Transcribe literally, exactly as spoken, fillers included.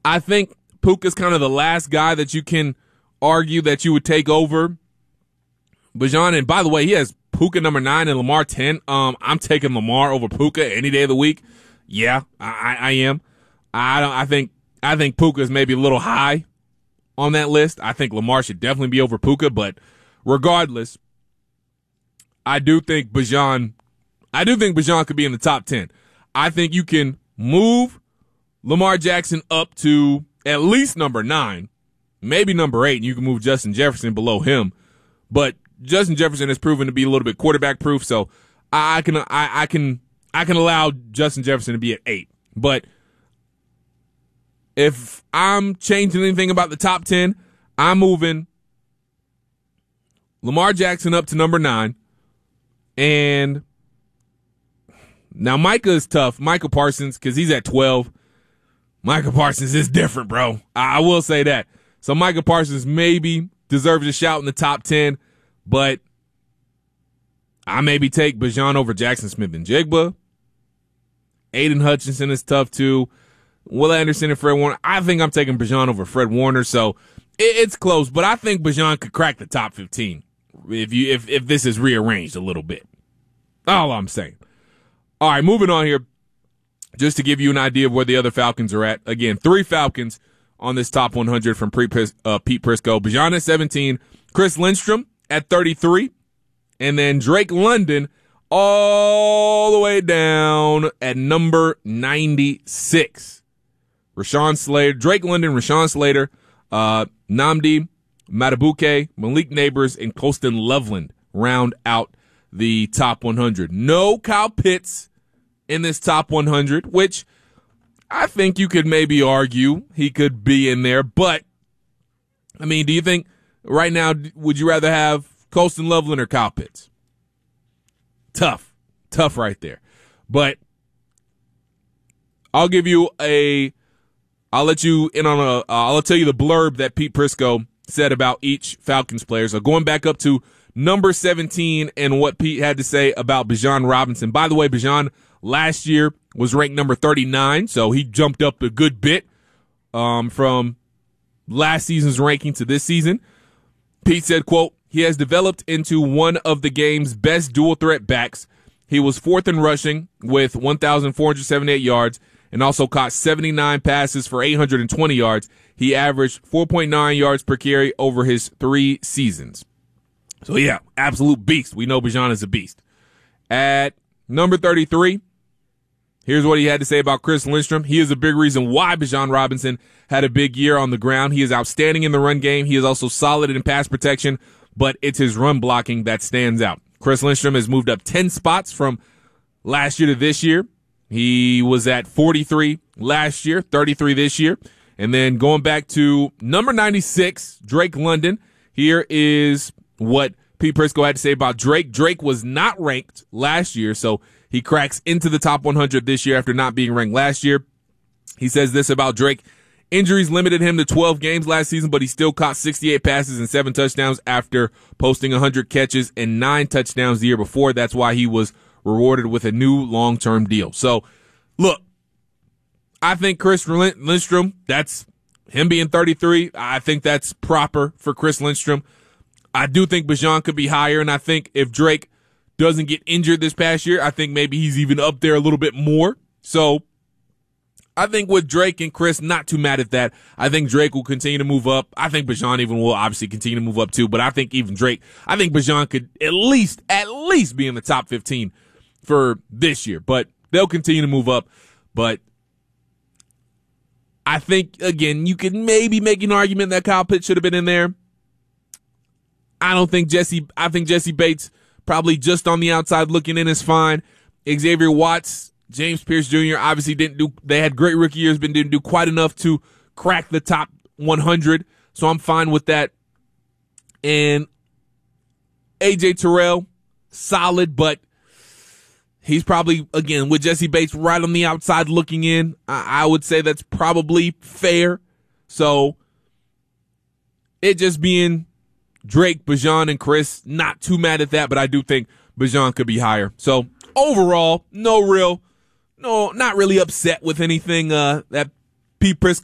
I think Puka's kind of the last guy that you can argue that you would take over Bijan. And by the way, he has Puka number nine and Lamar ten. Um, I'm taking Lamar over Puka any day of the week. Yeah, I, I am. I don't. I think. I think Puka is maybe a little high on that list. I think Lamar should definitely be over Puka, but regardless, I do think Bijan. I do think Bijan could be in the top ten. I think you can move Lamar Jackson up to at least number nine, maybe number eight, and you can move Justin Jefferson below him. But Justin Jefferson has proven to be a little bit quarterback proof, so I can I, I can I can allow Justin Jefferson to be at eight. But if I'm changing anything about the top ten, I'm moving Lamar Jackson up to number nine. And now Micah is tough. Micah Parsons, because he's at twelve. Micah Parsons is different, bro. I, I will say that. So Micah Parsons maybe deserves a shout in the top ten, but I maybe take Bijan over Jackson Smith-Njigba. Aiden Hutchinson is tough too. Will Anderson and Fred Warner. I think I'm taking Bijan over Fred Warner, so it, it's close. But I think Bijan could crack the top fifteen if you if if this is rearranged a little bit. All I'm saying. All right, moving on here. Just to give you an idea of where the other Falcons are at. Again, three Falcons on this top one hundred from Pete Prisco. Bijan at seventeen, Chris Lindstrom at thirty-three, and then Drake London all the way down at number ninety-six. Rashawn Slater, Drake London, Rashawn Slater, uh, Nnamdi Madubuike, Malik Neighbors, and Colston Loveland round out the top one hundred. No Kyle Pitts in this top one hundred, which I think you could maybe argue he could be in there. But, I mean, do you think right now, would you rather have Colston Loveland or Kyle Pitts? Tough. Tough right there. But I'll give you a, I'll let you in on a, uh, I'll tell you the blurb that Pete Prisco said about each Falcons player. So going back up to number seventeen and what Pete had to say about Bijan Robinson. By the way, Bijan last year was ranked number thirty-nine, so he jumped up a good bit um, from last season's ranking to this season. Pete said, quote, he has developed into one of the game's best dual-threat backs. He was fourth in rushing with one thousand four hundred seventy-eight yards and also caught seventy-nine passes for eight hundred twenty yards. He averaged four point nine yards per carry over his three seasons. So, yeah, absolute beast. We know Bijan is a beast. At number thirty-three, here's what he had to say about Chris Lindstrom. He is a big reason why Bijan Robinson had a big year on the ground. He is outstanding in the run game. He is also solid in pass protection, but it's his run blocking that stands out. Chris Lindstrom has moved up ten spots from last year to this year. He was at forty-three last year, thirty-three this year. And then going back to number ninety-six, Drake London. Here is what Pete Prisco had to say about Drake. Drake was not ranked last year, so he cracks into the top one hundred this year after not being ranked last year. He says this about Drake. Injuries limited him to twelve games last season, but he still caught sixty-eight passes and seven touchdowns after posting one hundred catches and nine touchdowns the year before. That's why he was rewarded with a new long-term deal. So, look, I think Chris Lindstrom, that's him being thirty-three. I think that's proper for Chris Lindstrom. I do think Bijan could be higher, and I think if Drake doesn't get injured this past year, I think maybe he's even up there a little bit more. So I think with Drake and Chris, not too mad at that. I think Drake will continue to move up. I think Bijan even will obviously continue to move up too, but I think even Drake, I think Bijan could at least, at least be in the top fifteen for this year, but they'll continue to move up. But I think, again, you could maybe make an argument that Kyle Pitts should have been in there. I don't think Jesse, I think Jesse Bates probably just on the outside looking in is fine. Xavier Watts, James Pierce Junior obviously didn't do, they had great rookie years, but didn't do quite enough to crack the top one hundred. So I'm fine with that. And A J Terrell, solid, but he's probably, again, with Jesse Bates right on the outside looking in, I, I would say that's probably fair. So it just being Drake, Bijan, and Chris, not too mad at that, but I do think Bijan could be higher. So overall, no real, no, not really upset with anything uh, that Pete Prisco